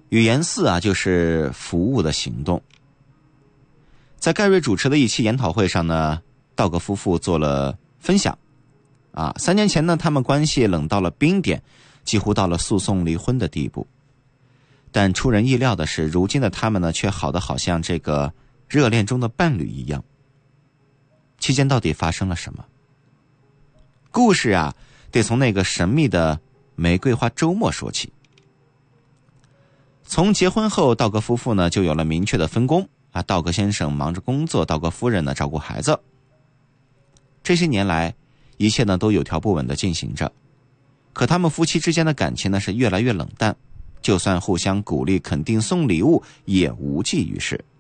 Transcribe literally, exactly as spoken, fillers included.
语言四啊，就是服务的行动。在盖瑞主持的一期研讨会上呢，道格夫妇做了分享。啊，三年前呢，他们关系冷到了冰点，几乎到了诉讼离婚的地步。但出人意料的是，如今的他们呢，却好得好像这个热恋中的伴侣一样。期间到底发生了什么？故事啊，得从那个神秘的玫瑰花周末说起。从结婚后，道格夫妇呢就有了明确的分工啊，道格先生忙着工作，道格夫人呢照顾孩子。这些年来，一切呢都有条不紊地进行着，可他们夫妻之间的感情呢是越来越冷淡，就算互相鼓励、肯定、送礼物，也无济于事。